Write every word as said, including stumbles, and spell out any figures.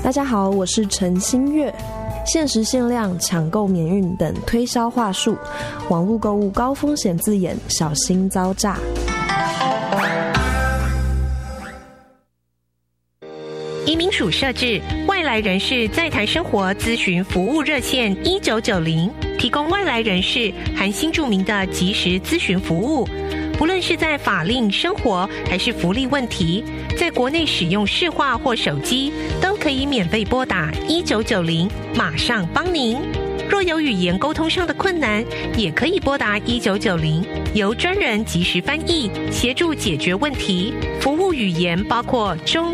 大家好，我是陈新月。限时限量、抢购免运等推销话术，网络购物高风险字眼，小心遭诈。 移民署设置外来人士在台生活咨询服务热线一九九零，提供外来人士含新住民的即时咨询服务。不论是在法令、生活还是福利问题，在国内使用市话或手机，都可以免费拨打一九九零，马上帮您。若有语言沟通上的困难，也可以拨打一九九零，由专人即时翻译，协助解决问题。服务语言包括中、